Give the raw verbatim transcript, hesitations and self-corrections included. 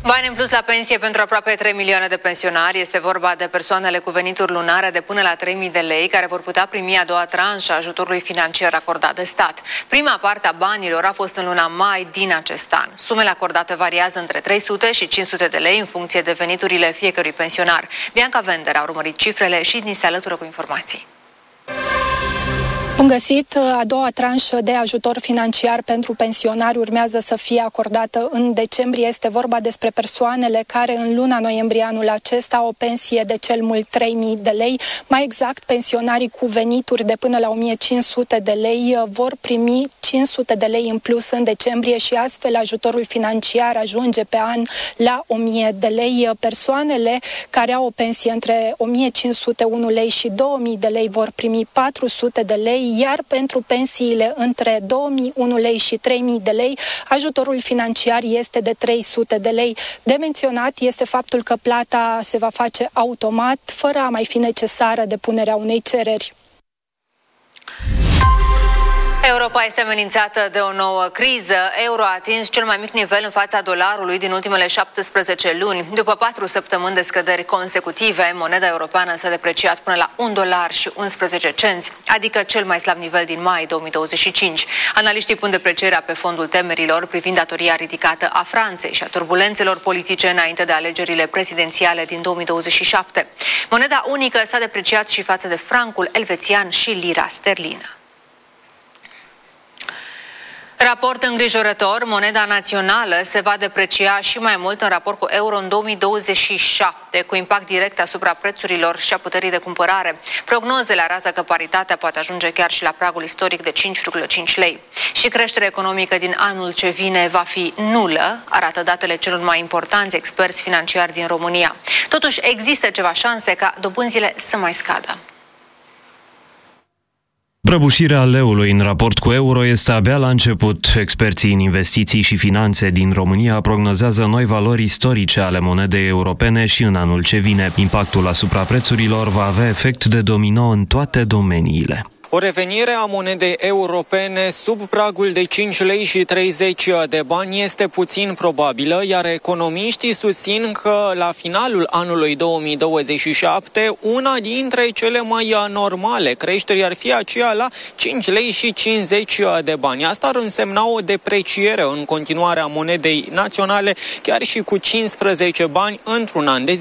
Bani în plus la pensie pentru aproape trei milioane de pensionari. Este vorba de persoanele cu venituri lunare de până la trei mii de lei care vor putea primi a doua tranșă a ajutorului financiar acordat de stat. Prima parte a banilor a fost în luna mai din acest an. Sumele acordate variază între trei sute și cinci sute de lei în funcție de veniturile fiecărui pensionar. Bianca Vender a urmărit cifrele și ni se alătură cu informații. Bun găsit! A doua tranșă de ajutor financiar pentru pensionari urmează să fie acordată în decembrie. Este vorba despre persoanele care în luna noiembrie anul acesta au o pensie de cel mult trei mii de lei. Mai exact, pensionarii cu venituri de până la o mie cinci sute de lei vor primi cinci sute de lei în plus în decembrie și astfel ajutorul financiar ajunge pe an la o mie de lei. Persoanele care au o pensie între o mie cinci sute unu lei și două mii de lei vor primi patru sute de lei, iar pentru pensiile între două mii unu lei și trei mii de lei, ajutorul financiar este de trei sute de lei. De menționat este faptul că plata se va face automat, fără a mai fi necesară depunerea unei cereri. Europa este amenințată de o nouă criză. Euro a atins cel mai mic nivel în fața dolarului din ultimele șaptesprezece luni. După patru săptămâni de scăderi consecutive, moneda europeană s-a depreciat până la un dolar și unsprezece cenți, adică cel mai slab nivel din mai două mii douăzeci și cinci. Analiștii pun deprecierea pe fondul temerilor privind datoria ridicată a Franței și a turbulențelor politice înainte de alegerile prezidențiale din două mii douăzeci și șapte. Moneda unică s-a depreciat și față de francul elvețian și lira sterlină. Raport îngrijorător, moneda națională se va deprecia și mai mult în raport cu euro în două mii douăzeci și șapte, cu impact direct asupra prețurilor și a puterii de cumpărare. Prognozele arată că paritatea poate ajunge chiar și la pragul istoric de cinci virgulă cinci lei. Și creșterea economică din anul ce vine va fi nulă, arată datele celor mai importanți experți financiari din România. Totuși, există ceva șanse ca dobânzile să mai scadă. Prăbușirea leului în raport cu euro este abia la început. Experții în investiții și finanțe din România prognozează noi valori istorice ale monedei europene și în anul ce vine. Impactul asupra prețurilor va avea efect de domino în toate domeniile. O revenire a monedei europene sub pragul de cinci lei și treizeci de bani este puțin probabilă, iar economiștii susțin că la finalul anului două mii douăzeci și șapte una dintre cele mai normale creșteri ar fi aceea la cinci lei și cincizeci de bani. Asta ar însemna o depreciere în continuare a monedei naționale chiar și cu cincisprezece bani într-un an de zi.